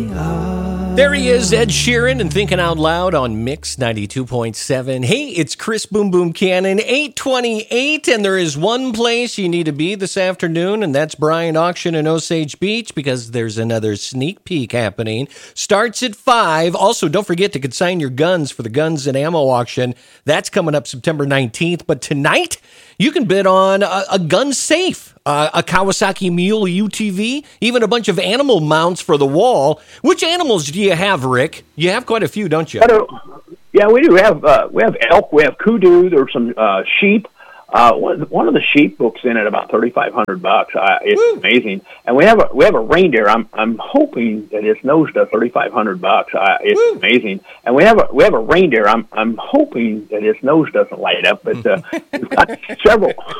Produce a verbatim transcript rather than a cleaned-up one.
There he is, Ed Sheeran, and Thinking Out Loud on Mix ninety-two point seven. Hey, it's Chris Boom Boom Cannon, eight twenty-eight, and there is one place you need to be this afternoon, and that's Bryant Auction in Osage Beach, because there's another sneak peek happening. Starts at five. Also, don't forget to consign your guns for the Guns and Ammo Auction. That's coming up September nineteenth, but tonight, you can bid on a, a gun safe, uh, a Kawasaki Mule U T V, even a bunch of animal mounts for the wall. Which animals do you have, Rick? You have quite a few, don't you? Yeah, we do. We have uh, we have elk, we have kudu, there's some uh, sheep. Uh, one, one of the sheep books in at about thirty-five hundred bucks. Uh, it's Woo. amazing. And we have a we have a reindeer. I'm I'm hoping that its nose does thirty-five hundred bucks. Uh, it's Woo. amazing. And we have a we have a reindeer. I'm I'm hoping that its nose doesn't light up, but uh, we've got several